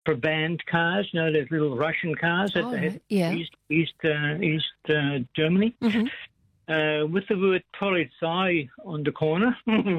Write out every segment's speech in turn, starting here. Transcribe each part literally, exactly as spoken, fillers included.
Brabant cars, you know, those little Russian cars that Oh, they had yeah. East East uh, East uh, Germany, Mm-hmm. uh, with the word Polizei on the corner.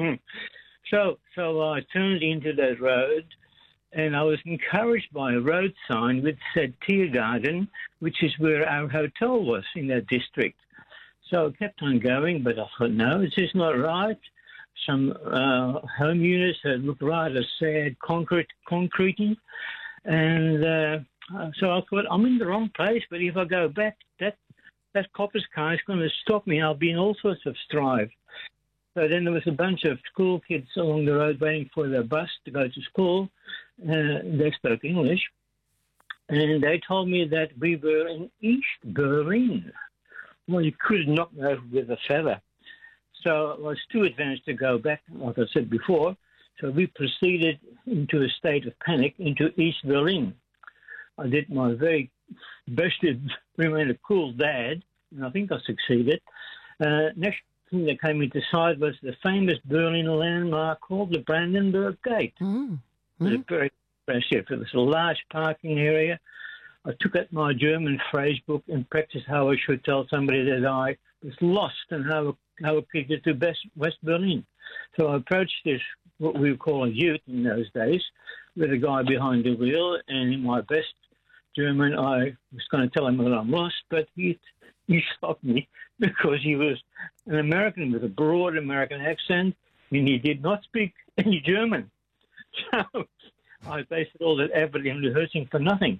so so I turned into that road, and I was encouraged by a road sign which said Tiergarten, which is where our hotel was in that district. So I kept on going, but I thought, no, this is not right. Some uh, home units that look rather sad, concrete, concretey. And uh, so I thought, I'm in the wrong place, but if I go back, that that copper's car is going to stop me. I'll be in all sorts of strife. So then there was a bunch of school kids along the road waiting for their bus to go to school. Uh, they spoke English. And they told me that we were in East Berlin. Well, you could not know with a feather. So I was too advanced to go back, like I said before. So we proceeded into a state of panic into East Berlin. I did my very best to remain a cool dad, and I think I succeeded. Uh, next thing that came into sight was the famous Berlin landmark called the Brandenburg Gate. Mm. It was very impressive. It was a large parking area. I took out my German phrase book and practiced how I should tell somebody that I was lost and how, how I could get to West, West Berlin. So I approached this, what we would call a ute in those days, with a guy behind the wheel, and in my best German, I was going to tell him that I'm lost, but he, he stopped me because he was an American with a broad American accent, and he did not speak any German. So I based all that effort in rehearsing for nothing.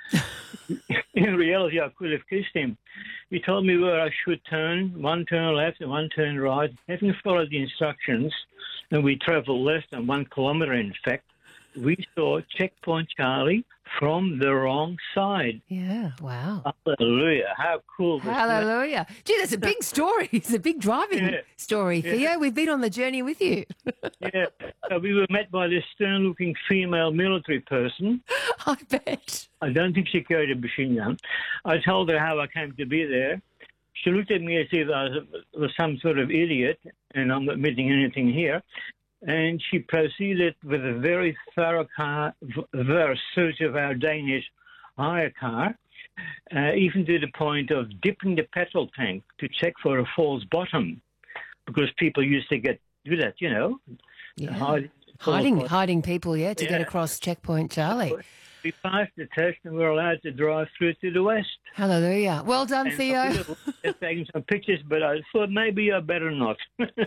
In reality, I could have kissed him. He told me where I should turn, one turn left and one turn right. Having followed the instructions, and we travelled less than one kilometre, in fact, we saw Checkpoint Charlie from the wrong side. Yeah, wow. Hallelujah. How cool was that? Hallelujah. Gee, that's a big story. It's a big driving Yeah. story, Yeah. Theo. We've been on the journey with you. Yeah. So we were met by this stern-looking female military person. I bet. I don't think she carried a machine gun. I told her how I came to be there. She looked at me as if I was, was some sort of idiot, and I'm not admitting anything here. And she proceeded with a very thorough car, thorough search of our Danish hire car, uh, even to the point of dipping the petrol tank to check for a false bottom, because people used to get do that, you know, Yeah. hide, Hiding, hiding people, yeah, to get Yeah. across Checkpoint Charlie. We passed the test and we were allowed to drive through to the west. Hallelujah. Well done, And Theo. I could have taken some pictures, but I thought maybe I better not.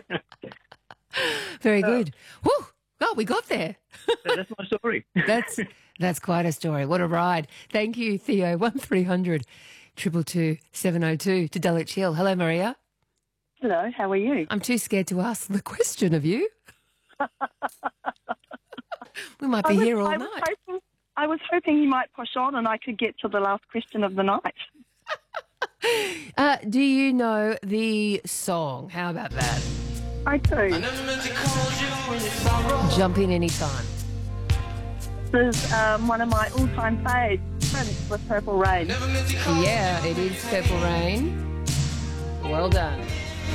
Very good. Whew. Oh, we got there. So that's my story. That's that's quite a story. What a ride. Thank you, Theo. One three hundred two two two seven oh two to Dulwich Hill. Hello, Maria. Hello, how are you? I'm too scared to ask the question of you. We might be I was, here all I night. Was hoping, I was hoping you might push on and I could get to the last question of the night. Uh, do you know the song? How about that? I do. Jump in anytime. This is um, one of my all-time faves, Prince with Purple Rain. Yeah, it is Purple Rain. Well done.